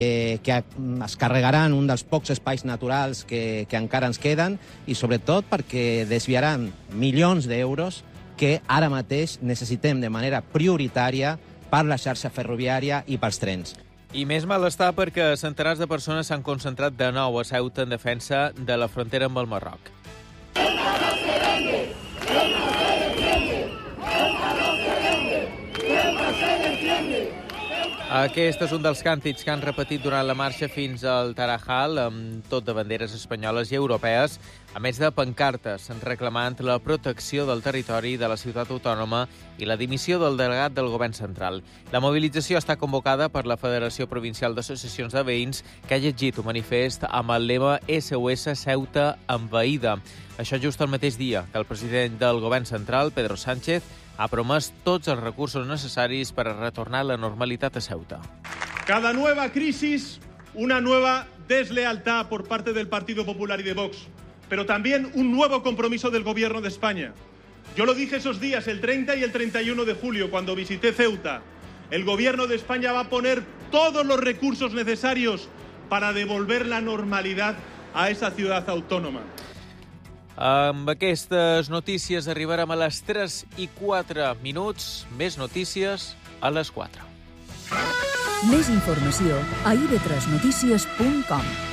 que es carregaran un dels pocs espais naturals que encara ens queden i, sobretot, perquè desviaran milions d'euros que ara mateix necessitem de manera prioritària per la xarxa ferroviària i pels trens. I més malestar perquè centenars de persones s'han concentrat de nou a Ceuta en defensa de la frontera amb el Marroc. Aquest és un dels càntics que han repetit durant la marxa fins al Tarajal, amb tot de banderes espanyoles i europees, a més de pancartes reclamant la protecció del territori de la ciutat autònoma i la dimissió del delegat del govern central. La mobilització està convocada per la Federació Provincial d'Associacions de Veïns, que ha llegit un manifest amb el lema SOS Ceuta envaïda. Això just el mateix dia que el president del govern central, Pedro Sánchez, ha promès tots els recursos necessaris per a retornar la normalitat a Ceuta. Cada nueva crisis, una nueva deslealtad por parte del Partido Popular y de Vox, pero también un nuevo compromiso del Gobierno de España. Yo lo dije esos días, el 30 y el 31 de julio, cuando visité Ceuta. El Gobierno de España va a poner todos los recursos necesarios para devolver la normalidad a esa ciudad autónoma. Amb aquestes notícies arribarem a les 3:04. Més notícies a les 4. Més informació a ib3notícies.com.